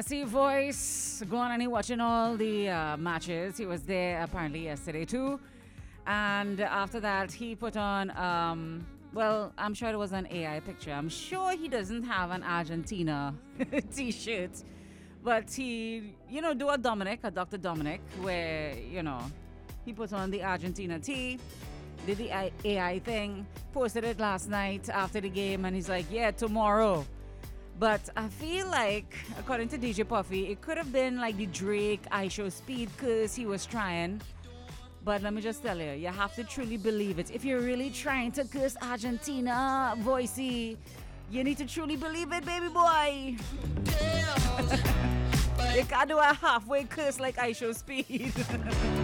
Messi voice going and he watching all the matches. He was there apparently yesterday too. And after that, he put on, well, I'm sure it was an AI picture. I'm sure he doesn't have an Argentina t-shirt. But he, do a Dr. Dominic, where, he put on the Argentina tee, did the AI thing, posted it last night after the game, and he's like, yeah, tomorrow. But I feel like, according to DJ Puffy, it could have been like the Drake I Show Speed because he was trying. But let me just tell you, you have to truly believe it. If you're really trying to curse Argentina, Voicey, you need to truly believe it, baby boy. You can't do a halfway curse like I Show Speed.